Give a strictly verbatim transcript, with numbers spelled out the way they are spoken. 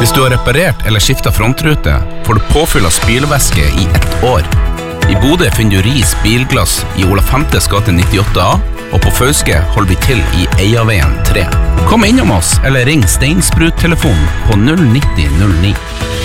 Hvis du har reparert eller skiftet frontrute, får du påfyll av spylevæske i ett år. I Bodø finner du Ris Bilglass i Ola Femtes gate nittiåtte A, og på Fauske holder vi til i Eiaveien tre. Kom innom oss, eller ring Steinsprut-telefonen på null nitti null ni.